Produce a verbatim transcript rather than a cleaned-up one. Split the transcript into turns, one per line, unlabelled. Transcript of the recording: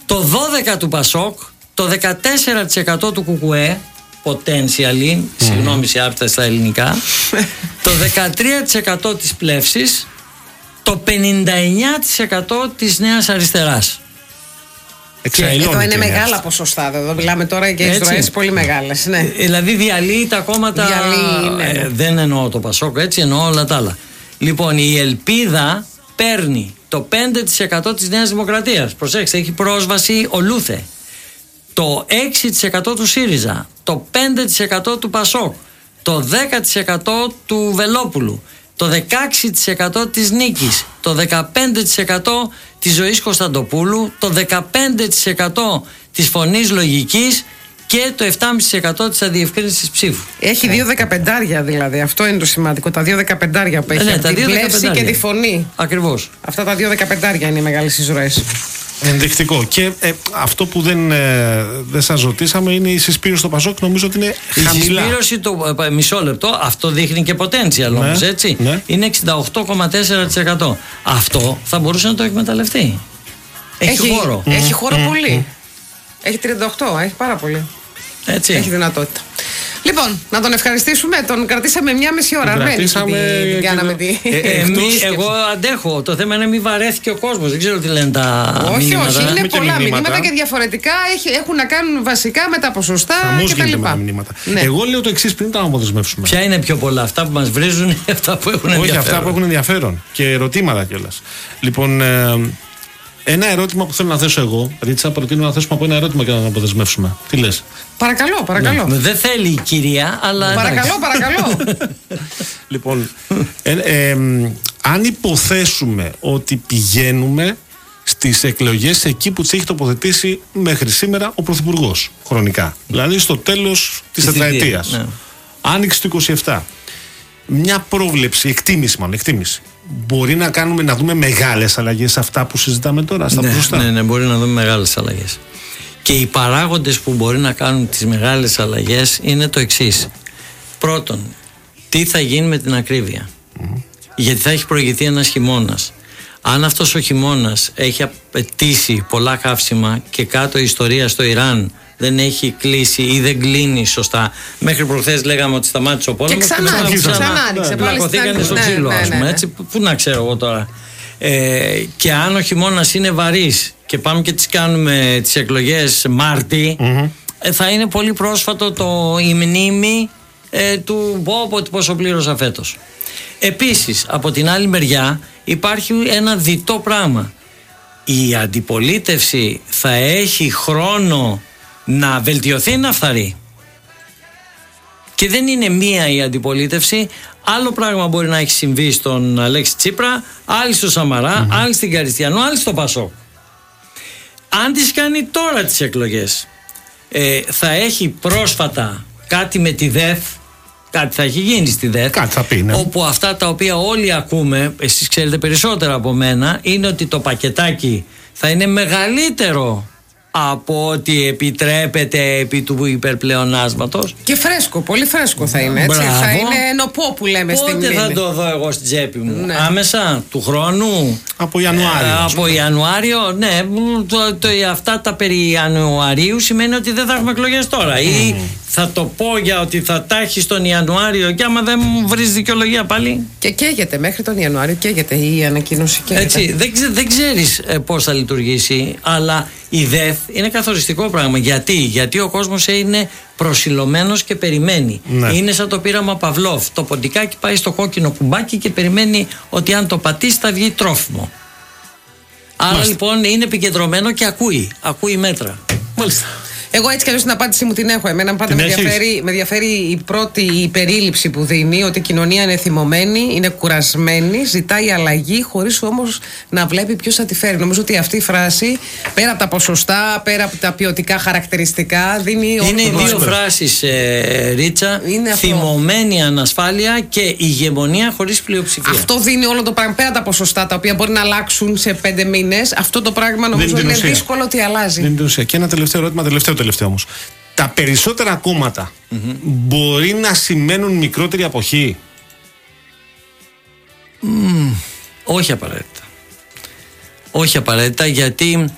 το δώδεκα του Πασόκ, το δεκατέσσερα τοις εκατό του Κουκουέ, potentially, mm. συγγνώμη σε άπτα στα ελληνικά, το δεκατρία τοις εκατό της Πλεύσης, το πενήντα εννέα τοις εκατό της Νέας Αριστεράς.
Εδώ είναι μεγάλα ποσοστά. Εδώ μιλάμε τώρα για εισρωές πολύ μεγάλες. Ναι.
Δηλαδή διαλύει τα κόμματα.
Διαλύει, ναι.
ε, δεν εννοώ το Πασόκ, έτσι εννοώ όλα τα άλλα. Λοιπόν, η Ελπίδα παίρνει το πέντε τοις εκατό της Νέας Δημοκρατίας. Προσέξτε, έχει πρόσβαση ο Λούθε. Το έξι τοις εκατό του ΣΥΡΙΖΑ. Το πέντε τοις εκατό του Πασόκ. Το δέκα τοις εκατό του Βελόπουλου. Το δεκαέξι τοις εκατό της Νίκης, το δεκαπέντε τοις εκατό της Ζωής Κωνσταντοπούλου, το δεκαπέντε τοις εκατό της Φωνής Λογικής και το επτά κόμμα πέντε τοις εκατό της αδιευκρίνησης ψήφου.
Έχει δύο δεκαπεντάρια δηλαδή, αυτό είναι το σημαντικό, τα δύο δεκαπεντάρια που έχει,
ναι,
την Πλεύση και τη Φωνή.
Ακριβώς.
Αυτά τα δύο δεκαπεντάρια είναι οι μεγάλες εισρωές.
Ενδεικτικό. Και ε, αυτό που δεν, ε, δεν σας ρωτήσαμε είναι η συσπήρωση στο Πασόκ. Νομίζω ότι είναι χαμηλά.
Η συσπήρωση, το ε, μισό λεπτό, αυτό δείχνει και potential όμως, ναι, έτσι. Ναι. Είναι εξήντα οκτώ κόμμα τέσσερα τοις εκατό. Αυτό θα μπορούσε να το εκμεταλλευτεί. Έχει, έχει χώρο.
Έχει χώρο
mm,
πολύ.
Mm.
Έχει τριάντα οκτώ, έχει πάρα πολύ.
Έτσι.
Έχει δυνατότητα. Λοιπόν, να τον ευχαριστήσουμε. Τον κρατήσαμε μια μισή ώρα.
Κρατήσαμε.
Την κάναμε τη...
ε, ε, μη, εγώ αντέχω. Το θέμα είναι να μην βαρέθηκε ο κόσμος. Δεν ξέρω τι λένε τα
όχι,
μηνύματα.
Όχι, όχι. Είναι πολλά μηνύματα.
μηνύματα
και διαφορετικά έχουν να κάνουν βασικά με τα ποσοστά κτλ.
Ναι. Εγώ λέω το εξής πριν τα αποδεσμεύσουμε.
Ποια είναι πιο πολλά, αυτά που μας βρίζουν ή αυτά που έχουν ενδιαφέρον?
Όχι, αυτά που έχουν ενδιαφέρον. Και ερωτήματα κιόλας. Λοιπόν. Ε, Ένα ερώτημα που θέλω να θέσω εγώ, Ρίτσα, προτείνω να θέσουμε από ένα ερώτημα και να το αποδεσμεύσουμε. Τι λες?
Παρακαλώ, παρακαλώ.
Ναι. Δεν θέλει η κυρία, αλλά.
Παρακαλώ, παρακαλώ.
Λοιπόν, ε, ε, αν υποθέσουμε ότι πηγαίνουμε στις εκλογές εκεί που τις έχει τοποθετήσει μέχρι σήμερα ο Πρωθυπουργός χρονικά, δηλαδή στο τέλος της τετραετίας, ναι. Άνοιξη του είκοσι επτά. Μια πρόβλεψη, εκτίμηση μάλλον, εκτίμηση. Μπορεί να κάνουμε, να δούμε μεγάλες αλλαγές σε αυτά που συζητάμε τώρα, στα
ναι,
ποσοστά?
Ναι, ναι, μπορεί να δούμε μεγάλες αλλαγές. Και οι παράγοντες που μπορεί να κάνουν τις μεγάλες αλλαγές είναι το εξής. Πρώτον, τι θα γίνει με την ακρίβεια. Mm-hmm. Γιατί θα έχει προηγηθεί ένας χειμώνας. Αν αυτός ο χειμώνας έχει απαιτήσει πολλά καύσιμα και κάτω η ιστορία στο Ιράν δεν έχει κλείσει ή δεν κλείνει σωστά. Μέχρι προχθές λέγαμε ότι σταμάτησε ο πόλεμος.
Και ξανά άνοιξε.
Πλακωθήκανε στο ξύλο, ας πούμε. Έτσι, πού να ξέρω εγώ τώρα. Ε, και αν ο χειμώνας είναι βαρύς και πάμε και τις κάνουμε τις εκλογές Μάρτι, mm-hmm. ε, θα είναι πολύ πρόσφατο το η μνήμη ε, του Μπόπο πόσο πλήρωσα φέτος. Επίσης, από την άλλη μεριά υπάρχει ένα διτό πράγμα. Η αντιπολίτευση θα έχει χρόνο να βελτιωθεί ή να φθαρεί. Και δεν είναι μία η αντιπολίτευση. Άλλο πράγμα μπορεί να έχει συμβεί στον Αλέξη Τσίπρα, άλλη στο Σαμαρά, mm-hmm. άλλη στην Καριστιανό, άλλη στο Πασόκ. Αν τις κάνει τώρα τις εκλογές, ε, θα έχει πρόσφατα κάτι με τη ΔΕΘ. Κάτι θα έχει γίνει στη ΔΕΘ.
Κάτι θα πει, ναι.
Όπου αυτά τα οποία όλοι ακούμε, εσείς ξέρετε περισσότερα από μένα, είναι ότι το πακετάκι θα είναι μεγαλύτερο από ό,τι επιτρέπεται επί του υπερπλεονάσματος.
Και φρέσκο, πολύ φρέσκο θα είναι, έτσι.
Μπράβο.
Θα είναι νοπό που λέμε στην
Πότε θα το δω εγώ στην τσέπη μου?
Ναι.
Άμεσα του χρόνου?
Από Ιανουάριο.
Ε, από Ιανουάριο, ναι. Το, το, αυτά τα περί Ιανουαρίου σημαίνει ότι δεν θα έχουμε εκλογές τώρα. Mm. Ή θα το πω για ότι θα τα έχει τον Ιανουάριο και άμα δεν μου βρεις δικαιολογία πάλι.
Και καίγεται μέχρι τον Ιανουάριο, καίγεται η ανακοίνωση. Καίγεται.
Έτσι, δεν, δεν ξέρεις ε, πώς θα λειτουργήσει, αλλά η ΔΕΘ είναι καθοριστικό πράγμα. Γιατί, Γιατί ο κόσμος είναι προσιλωμένος και περιμένει. Ναι. Είναι σαν το πείραμα Παυλόφ. Το ποντικάκι πάει στο κόκκινο κουμπάκι και περιμένει ότι αν το πατήσει θα βγει τρόφιμο. Άρα Μάλιστα. λοιπόν είναι επικεντρωμένο και ακούει. Ακούει μέτρα.
Μάλιστα.
Εγώ έτσι κι αλλιώς την απάντηση μου την έχω. Εμένα πάντα με ενδιαφέρει, με ενδιαφέρει η πρώτη η περίληψη που δίνει, ότι η κοινωνία είναι θυμωμένη, είναι κουρασμένη, ζητάει αλλαγή, χωρίς όμως να βλέπει ποιος θα τη φέρει. Νομίζω ότι αυτή η φράση, πέρα από τα ποσοστά, πέρα από τα ποιοτικά χαρακτηριστικά, δίνει.
Είναι οι δύο φράσεις, ε, Ρίτσα. Θυμωμένη ανασφάλεια και ηγεμονία χωρίς πλειοψηφία.
Αυτό δίνει όλο το πράγμα. Πέρα από τα ποσοστά, τα οποία μπορεί να αλλάξουν σε πέντε μήνες, αυτό το πράγμα νομίζω είναι ουσία. Δύσκολο ότι αλλάζει.
Δεν είναι ουσία. Και ένα τελευταίο ερώτημα, τελευταίο. τελευταίο όμως. Τα περισσότερα κόμματα mm-hmm. μπορεί να σημαίνουν μικρότερη αποχή?
Mm, όχι απαραίτητα. Όχι απαραίτητα, γιατί